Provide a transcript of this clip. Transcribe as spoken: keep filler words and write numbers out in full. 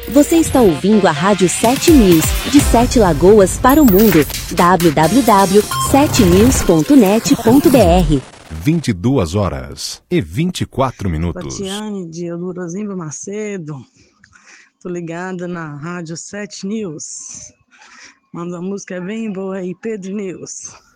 Você está ouvindo a Rádio sete News, de Sete Lagoas para o mundo. w w w ponto sete news ponto net ponto b r. vinte e duas horas e vinte e quatro minutos. Tatiane de Eudorosimba Macedo. Tô ligada na Rádio sete News. Manda uma música bem boa aí, Pedro News.